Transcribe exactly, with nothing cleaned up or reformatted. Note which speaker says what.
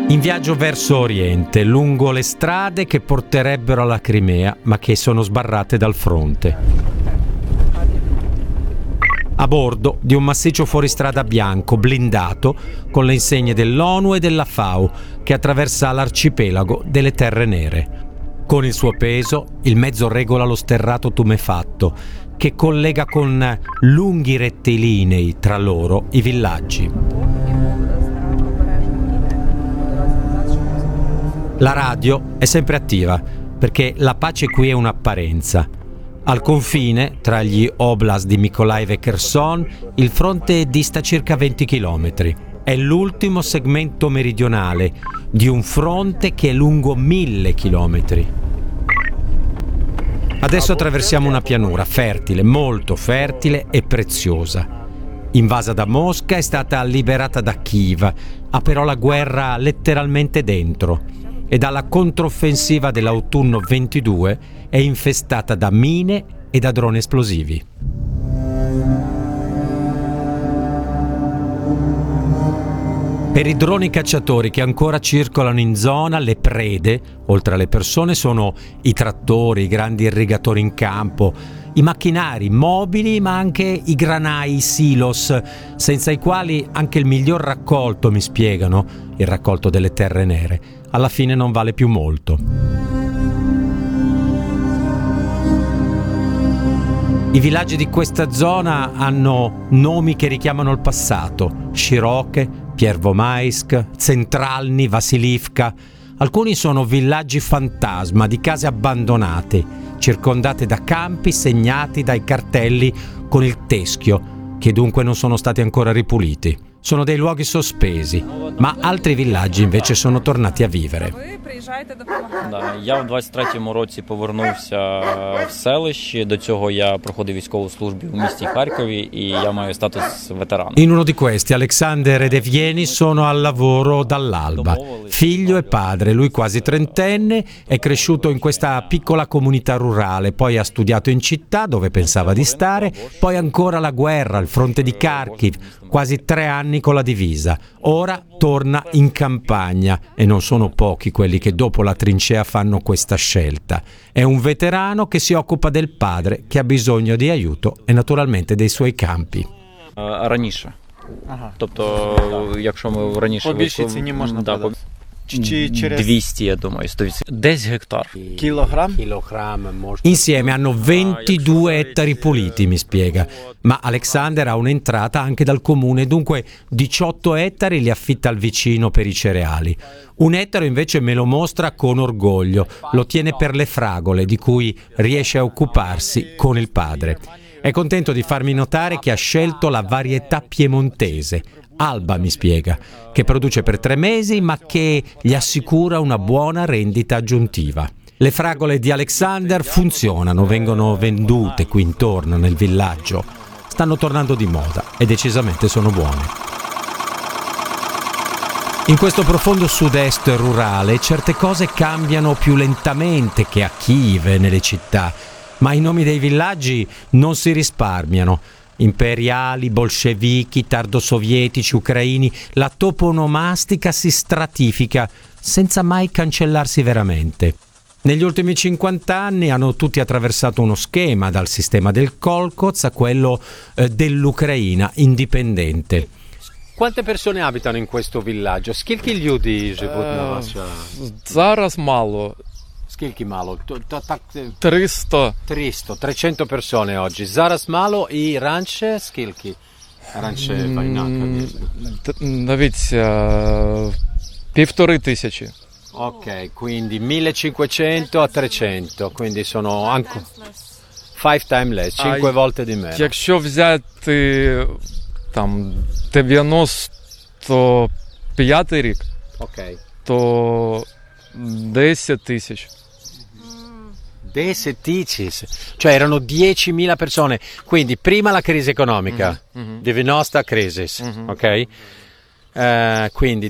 Speaker 1: In viaggio verso Oriente, lungo le strade che porterebbero alla Crimea, ma che sono sbarrate dal fronte. A bordo di un massiccio fuoristrada bianco, blindato, con le insegne dell'ONU e della FAO, che attraversa l'arcipelago delle Terre Nere. Con il suo peso, il mezzo regola lo sterrato tumefatto, che collega con lunghi rettilinei tra loro i villaggi. La radio è sempre attiva, perché la pace qui è un'apparenza. Al confine, tra gli oblast di Mykolaiv e Kherson, il fronte dista circa venti chilometri. È l'ultimo segmento meridionale di un fronte che è lungo mille chilometri. Adesso attraversiamo una pianura fertile, molto fertile e preziosa. Invasa da Mosca, è stata liberata da Kiev, ha però la guerra letteralmente dentro. E dalla controffensiva dell'autunno ventidue è infestata da mine e da droni esplosivi. Per i droni cacciatori che ancora circolano in zona, le prede, oltre alle persone, sono i trattori, i grandi irrigatori in campo, i macchinari mobili, ma anche i granai, i silos, senza i quali anche il miglior raccolto, mi spiegano, il raccolto delle Terre Nere, alla fine non vale più molto. I villaggi di questa zona hanno nomi che richiamano il passato: Shiroke, Pervomaisk, Centralny, Vasilivka. Alcuni sono villaggi fantasma di case abbandonate, circondate da campi segnati dai cartelli con il teschio, che dunque non sono stati ancora ripuliti. Sono dei luoghi sospesi, ma altri villaggi invece sono tornati a vivere.
Speaker 2: Да, я в двадцять третьому році повернувся в селище. До цього я проходив військову службу в місті Харкові і я маю статус ветерана.
Speaker 1: In uno di questi, Alexander ed Evgeny sono al lavoro dall'alba. Figlio e padre, lui quasi trentenne, è cresciuto in questa piccola comunità rurale, poi ha studiato in città dove pensava di stare, poi ancora la guerra, il fronte di Kharkiv, quasi tre anni con la divisa. Ora torna in campagna e non sono pochi quelli che dopo la trincea fanno questa scelta. È un veterano che si occupa del padre che ha bisogno di aiuto e naturalmente dei suoi campi.
Speaker 2: Раніше. Ага. Тобто, якщо ми раніше...
Speaker 3: По більшій ціні можна
Speaker 2: да,
Speaker 3: продати. Чи, чи через...
Speaker 2: двісті, я думаю, сто відсотків. Десь гектар.
Speaker 3: Chilogram?
Speaker 1: Insieme hanno ventidue ettari puliti, mi spiega, ma Alexander ha un'entrata anche dal comune, dunque diciotto ettari li affitta al vicino per i cereali. Un ettaro invece me lo mostra con orgoglio, lo tiene per le fragole di cui riesce a occuparsi con il padre. È contento di farmi notare che ha scelto la varietà piemontese, Alba, mi spiega, che produce per tre mesi ma che gli assicura una buona rendita aggiuntiva. Le fragole di Alexander funzionano, vengono vendute qui intorno nel villaggio. Stanno tornando di moda e decisamente sono buone. In questo profondo sud-est rurale certe cose cambiano più lentamente che a Kiev e nelle città, ma i nomi dei villaggi non si risparmiano. Imperiali, bolscevichi, tardosovietici, ucraini, la toponomastica si stratifica senza mai cancellarsi veramente. Negli ultimi cinquanta anni hanno tutti attraversato uno schema, dal sistema del Kolkhoz a quello eh, dell'Ucraina indipendente.
Speaker 4: Quante persone abitano in questo villaggio? Скільки людей живуть на ваша?
Speaker 3: Зараз мало.
Speaker 4: Скільки мало? Так,
Speaker 3: триста.
Speaker 4: триста, триста persone oggi. Зараз мало і раніше скільки? Раніше війна, звісно.
Speaker 3: Навіть е, півтори тисячі.
Speaker 4: Ok, quindi millecinquecento a trecento, quindi sono anche five times less, cinque volte di meno.
Speaker 3: Якщо взяти там дев'яносто п'ятий рік,
Speaker 4: ok,
Speaker 3: то десять тисяч.
Speaker 4: Deseticis, cioè erano diecimila persone, quindi prima la crisi economica, mm-hmm. девяносто crisi, mm-hmm. ok? Uh, quindi